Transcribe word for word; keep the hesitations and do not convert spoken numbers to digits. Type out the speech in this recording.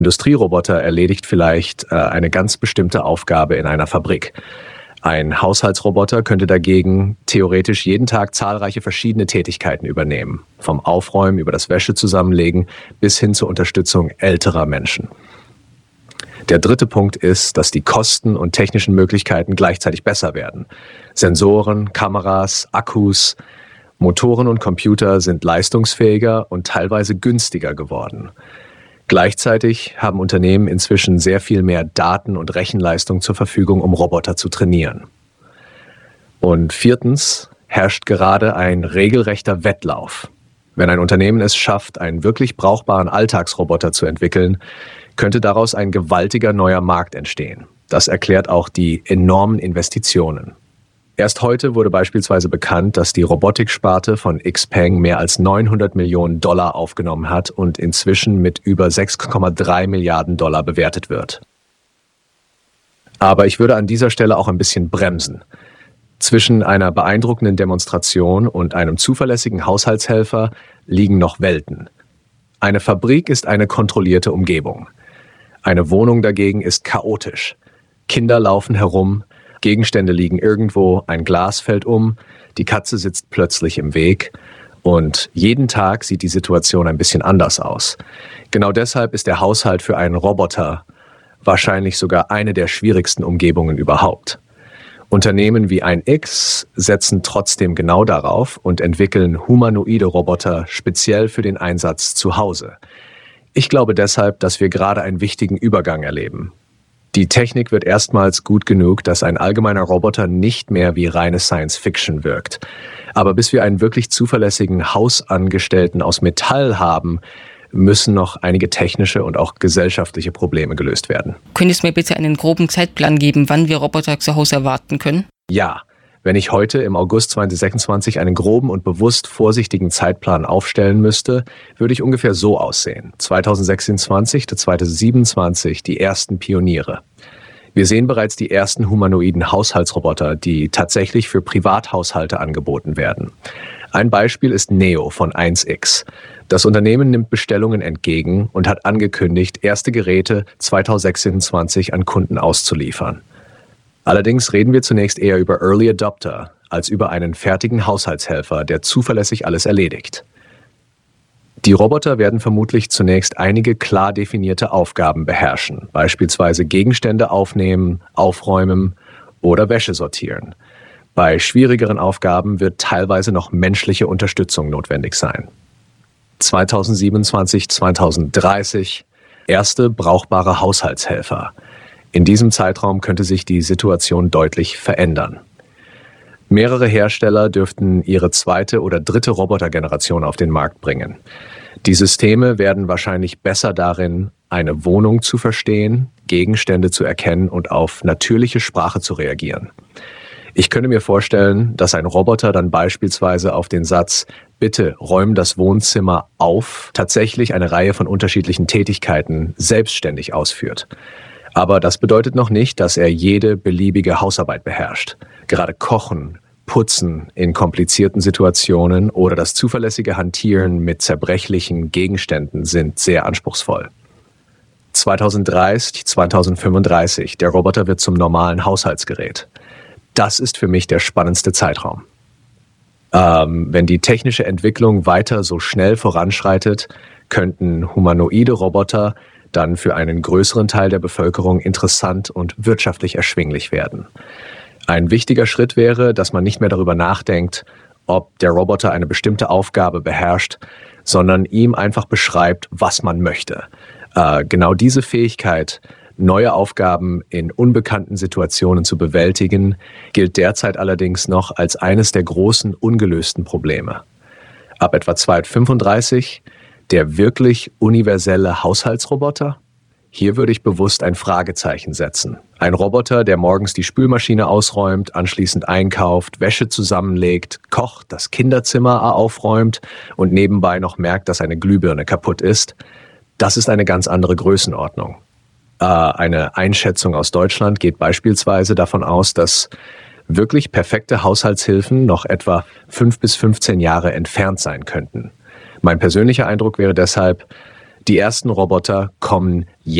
Industrieroboter erledigt vielleicht äh, eine ganz bestimmte Aufgabe in einer Fabrik. Ein Haushaltsroboter könnte dagegen theoretisch jeden Tag zahlreiche verschiedene Tätigkeiten übernehmen, vom Aufräumen über das Wäschezusammenlegen bis hin zur Unterstützung älterer Menschen. Der dritte Punkt ist, dass die Kosten und technischen Möglichkeiten gleichzeitig besser werden. Sensoren, Kameras, Akkus, Motoren und Computer sind leistungsfähiger und teilweise günstiger geworden. Gleichzeitig haben Unternehmen inzwischen sehr viel mehr Daten und Rechenleistung zur Verfügung, um Roboter zu trainieren. Und viertens herrscht gerade ein regelrechter Wettlauf. Wenn ein Unternehmen es schafft, einen wirklich brauchbaren Alltagsroboter zu entwickeln, könnte daraus ein gewaltiger neuer Markt entstehen. Das erklärt auch die enormen Investitionen. Erst heute wurde beispielsweise bekannt, dass die Robotiksparte von Xpeng mehr als neunhundert Millionen Dollar aufgenommen hat und inzwischen mit über sechs Komma drei Milliarden Dollar bewertet wird. Aber ich würde an dieser Stelle auch ein bisschen bremsen. Zwischen einer beeindruckenden Demonstration und einem zuverlässigen Haushaltshelfer liegen noch Welten. Eine Fabrik ist eine kontrollierte Umgebung. Eine Wohnung dagegen ist chaotisch. Kinder laufen herum, Gegenstände liegen irgendwo, ein Glas fällt um, die Katze sitzt plötzlich im Weg und jeden Tag sieht die Situation ein bisschen anders aus. Genau deshalb ist der Haushalt für einen Roboter wahrscheinlich sogar eine der schwierigsten Umgebungen überhaupt. Unternehmen wie ein X setzen trotzdem genau darauf und entwickeln humanoide Roboter speziell für den Einsatz zu Hause. Ich glaube deshalb, dass wir gerade einen wichtigen Übergang erleben. Die Technik wird erstmals gut genug, dass ein allgemeiner Roboter nicht mehr wie reine Science-Fiction wirkt. Aber bis wir einen wirklich zuverlässigen Hausangestellten aus Metall haben, müssen noch einige technische und auch gesellschaftliche Probleme gelöst werden. Könntest du mir bitte einen groben Zeitplan geben, wann wir Roboter zu Hause erwarten können? Ja, wenn ich heute im August zweitausendsechsundzwanzig einen groben und bewusst vorsichtigen Zeitplan aufstellen müsste, würde ich ungefähr so aussehen. zweitausendsechsundzwanzig bis zweitausendsiebenundzwanzig die ersten Pioniere. Wir sehen bereits die ersten humanoiden Haushaltsroboter, die tatsächlich für Privathaushalte angeboten werden. Ein Beispiel ist Neo von eins X. Das Unternehmen nimmt Bestellungen entgegen und hat angekündigt, erste Geräte zweitausendsechsundzwanzig an Kunden auszuliefern. Allerdings reden wir zunächst eher über Early Adopter als über einen fertigen Haushaltshelfer, der zuverlässig alles erledigt. Die Roboter werden vermutlich zunächst einige klar definierte Aufgaben beherrschen, beispielsweise Gegenstände aufnehmen, aufräumen oder Wäsche sortieren. Bei schwierigeren Aufgaben wird teilweise noch menschliche Unterstützung notwendig sein. zweitausendsiebenundzwanzig bis zweitausenddreißig erste brauchbare Haushaltshelfer. In diesem Zeitraum könnte sich die Situation deutlich verändern. Mehrere Hersteller dürften ihre zweite oder dritte Robotergeneration auf den Markt bringen. Die Systeme werden wahrscheinlich besser darin, eine Wohnung zu verstehen, Gegenstände zu erkennen und auf natürliche Sprache zu reagieren. Ich könnte mir vorstellen, dass ein Roboter dann beispielsweise auf den Satz „Bitte räum das Wohnzimmer auf" tatsächlich eine Reihe von unterschiedlichen Tätigkeiten selbstständig ausführt. Aber das bedeutet noch nicht, dass er jede beliebige Hausarbeit beherrscht. Gerade Kochen, Putzen in komplizierten Situationen oder das zuverlässige Hantieren mit zerbrechlichen Gegenständen sind sehr anspruchsvoll. zweitausenddreißig, zweitausendfünfunddreißig, der Roboter wird zum normalen Haushaltsgerät. Das ist für mich der spannendste Zeitraum. Ähm, wenn die technische Entwicklung weiter so schnell voranschreitet, könnten humanoide Roboter dann für einen größeren Teil der Bevölkerung interessant und wirtschaftlich erschwinglich werden. Ein wichtiger Schritt wäre, dass man nicht mehr darüber nachdenkt, ob der Roboter eine bestimmte Aufgabe beherrscht, sondern ihm einfach beschreibt, was man möchte. Äh, genau diese Fähigkeit, neue Aufgaben in unbekannten Situationen zu bewältigen, gilt derzeit allerdings noch als eines der großen ungelösten Probleme. Ab etwa zweitausendfünfunddreißig der wirklich universelle Haushaltsroboter? Hier würde ich bewusst ein Fragezeichen setzen. Ein Roboter, der morgens die Spülmaschine ausräumt, anschließend einkauft, Wäsche zusammenlegt, kocht, das Kinderzimmer aufräumt und nebenbei noch merkt, dass eine Glühbirne kaputt ist. Das ist eine ganz andere Größenordnung. Äh, eine Einschätzung aus Deutschland geht beispielsweise davon aus, dass wirklich perfekte Haushaltshilfen noch etwa fünf bis fünfzehn Jahre entfernt sein könnten. Mein persönlicher Eindruck wäre deshalb, Die ersten Roboter kommen